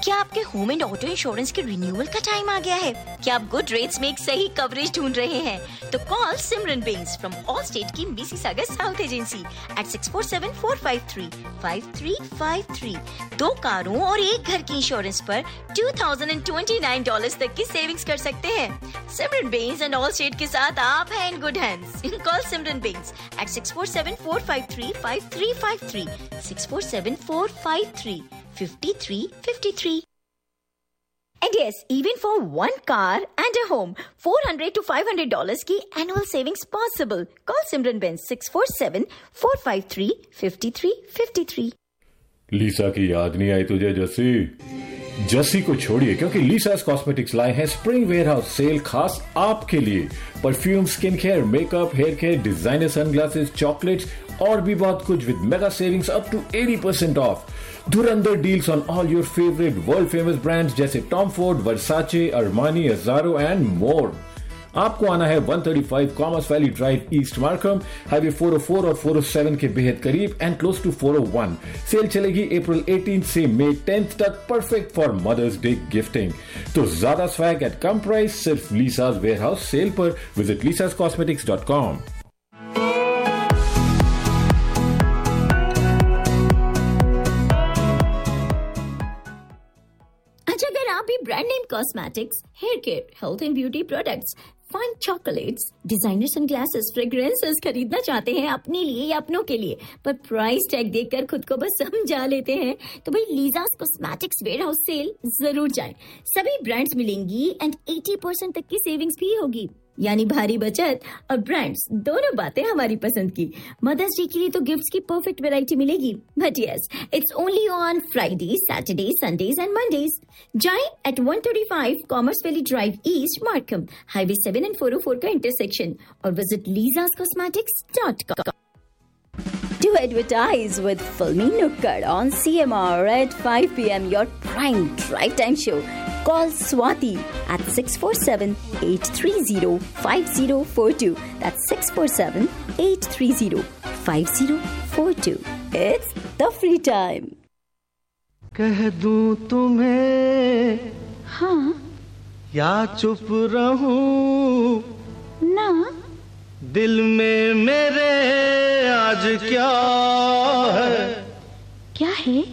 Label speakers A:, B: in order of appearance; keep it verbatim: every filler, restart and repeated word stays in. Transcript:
A: क्या आपके home and auto insurance के रिन्यूअल का टाइम आ गया है? क्या आप गुड रेट्स में एक सही कवरेज ढूंढ रहे हैं? तो call Simran Benz from all state की Mississauga south agency eight six four seven four five three five three five three. दो कारों और एक घर की इंश्योरेंस पर two thousand twenty nine dollars तक की सेविंग्स कर सकते हैं। सिमरन बेंस एंड ऑल स्टेट के साथ आप हैं in good hands. Call Simran Benz eight six four seven four five three five three five three six four seven four five three fifty three fifty three. And yes, even for one car and a home, four hundred to five hundred dollars की annual savings possible. Call Simran Benz six four seven four five three five three five three.
B: लीसा की याद नहीं आई तुझे जस्सी? जस्सी को छोड़िए क्योंकि लीसास cosmetics लाए हैं स्प्रिंग वेयरहाउस सेल खास आपके लिए। Perfume, skin care, makeup, hair care, designer sunglasses, chocolates और भी बहुत कुछ with mega savings up to eighty percent of. Dhurandhar deals on all your favourite world famous brands जैसे Tom Ford, Versace, Armani, अज़ारो and more. आपको आना है one thirty-five commerce valley drive, east Markham, highway four oh four और four oh seven के बेहद करीब and close to four oh one। Cell चलेगी अप्रैल eighteenth से मई tenth तक, perfect for mothers day gifting. तो ज्यादा स्वैग एट कम प्राइस सिर्फ लीसास वेयरहाउस सेल पर। Visit लीसास cosmetics dot com.
A: अगर आप भी brand name cosmetics, hair care, health and beauty products, fine chocolates, designer sunglasses, fragrances खरीदना चाहते हैं अपने लिए या अपनों के लिए, पर प्राइस टैग देखकर खुद को बस समझा लेते हैं, तो भाई लीजास कॉस्मेटिक्स वेयरहाउस सेल जरूर जाएं। सभी ब्रांड्स मिलेंगी एंड eighty percent तक की सेविंग्स भी होगी, यानी भारी बचत और ब्रांड्स दोनों बातें हमारी पसंद की। मदर्स डे के लिए तो गिफ्ट्स की परफेक्ट वैरायटी मिलेगी, but yes, it's only on Friday, Saturday, Sundays and Mondays. जाएं eight one thirty-five commerce valley drive, east Markham, highway seven and four oh four का इंटरसेक्शन, और visit लीजास cosmetics dot com. To advertise with Filmy Nukkad on C M R at five p.m. your prime drive time show. Call Swati at six four seven eight three zero five zero four two. That's six four seven eight three zero five zero four two. It's the free time.
C: कह दूं तुम्हें
A: हाँ
C: या चुप रहूं
A: ना,
C: दिल में मेरे आज क्या है?
A: क्या है?